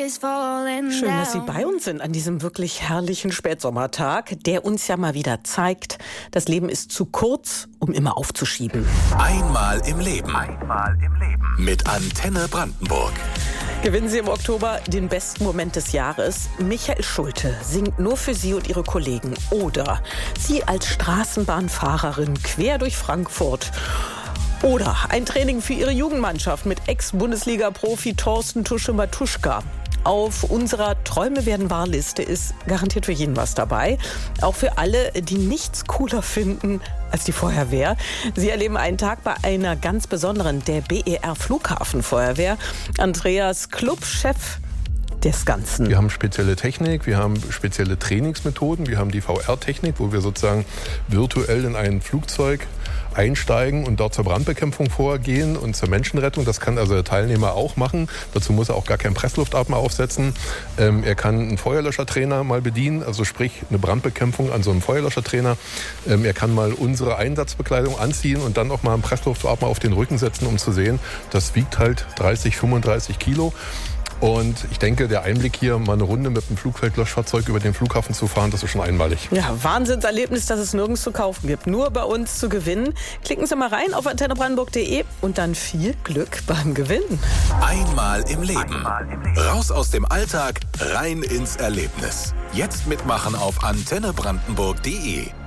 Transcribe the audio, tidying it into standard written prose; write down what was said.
Schön, dass Sie bei uns sind an diesem wirklich herrlichen Spätsommertag, der uns ja mal wieder zeigt, das Leben ist zu kurz, um immer aufzuschieben. Einmal im Leben. Mit Antenne Brandenburg. Gewinnen Sie im Oktober den besten Moment des Jahres. Michael Schulte singt nur für Sie und Ihre Kollegen. Oder Sie als Straßenbahnfahrerin quer durch Frankfurt. Oder ein Training für Ihre Jugendmannschaft mit Ex-Bundesliga-Profi Thorsten Tusche-Matuschka. Auf unserer Träume werden wahr Liste ist garantiert für jeden was dabei. Auch für alle, die nichts cooler finden als die Feuerwehr. Sie erleben einen Tag bei einer ganz besonderen, der BER Flughafenfeuerwehr. Andreas Klupp, Chef des Ganzen. Wir haben spezielle Technik, wir haben spezielle Trainingsmethoden, wir haben die VR-Technik, wo wir sozusagen virtuell in ein Flugzeug einsteigen und dort zur Brandbekämpfung vorgehen und zur Menschenrettung. Das kann also der Teilnehmer auch machen. Dazu muss er auch gar keinen Pressluftatmer aufsetzen. Er kann einen Feuerlöschertrainer mal bedienen, also sprich eine Brandbekämpfung an so einem Feuerlöschertrainer. Er kann mal unsere Einsatzbekleidung anziehen und dann auch mal einen Pressluftatmer auf den Rücken setzen, um zu sehen, das wiegt halt 30, 35 Kilo. Und ich denke, der Einblick hier, mal eine Runde mit einem Flugfeldlöschfahrzeug über den Flughafen zu fahren, das ist schon einmalig. Ja, Wahnsinnserlebnis, das es nirgends zu kaufen gibt. Nur bei uns zu gewinnen. Klicken Sie mal rein auf antennebrandenburg.de und dann viel Glück beim Gewinnen. Einmal im Leben. Raus aus dem Alltag, rein ins Erlebnis. Jetzt mitmachen auf antennebrandenburg.de.